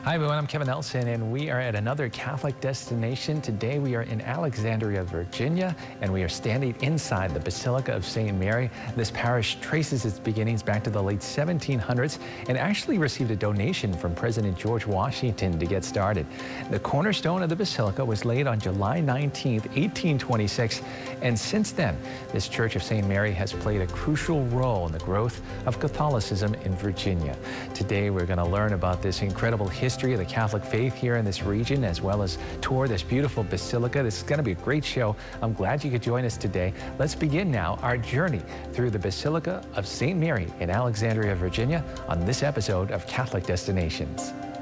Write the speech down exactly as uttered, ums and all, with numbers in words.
Hi everyone, I'm Kevin Nelson and we are at another Catholic destination. Today we are in Alexandria, Virginia, and we are standing inside the Basilica of Saint Mary. This parish traces its beginnings back to the late seventeen hundreds and actually received a donation from President George Washington to get started. The cornerstone of the Basilica was laid on July nineteenth, eighteen twenty-six, and since then, this Church of Saint Mary has played a crucial role in the growth of Catholicism in Virginia. Today we're going to learn about this incredible history of the Catholic faith here in this region, as well as tour this beautiful basilica. This is going to be a great show. I'm glad you could join us today. Let's begin now our journey through the Basilica of Saint Mary in Alexandria, Virginia on this episode of Catholic Destinations.